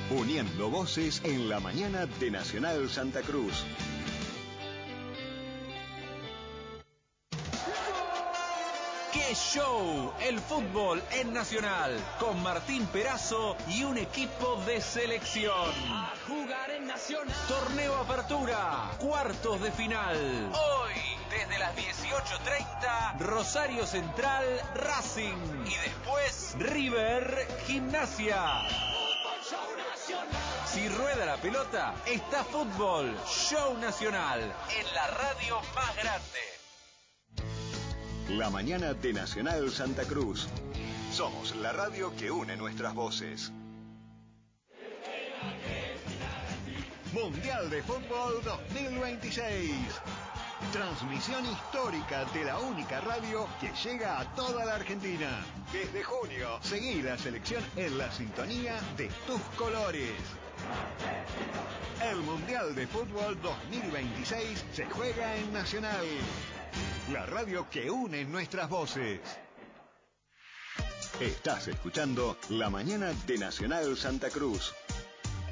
Uniendo voces en la mañana de Nacional Santa Cruz. ¡Qué show! El fútbol en Nacional, con Martín Perazo y un equipo de selección. A jugar en Nacional. Torneo Apertura, cuartos de final. Hoy, desde las 18:30, Rosario Central, Racing. Y después, River, Gimnasia. Si rueda la pelota, está fútbol. Show Nacional, en la radio más grande. La mañana de Nacional Santa Cruz. Somos la radio que une nuestras voces. Mundial de Fútbol 2026. Transmisión histórica de la única radio que llega a toda la Argentina. Desde junio, seguí la selección en la sintonía de tus colores. El Mundial de Fútbol 2026 se juega en Nacional. La radio que une nuestras voces. Estás escuchando La Mañana de Nacional Santa Cruz.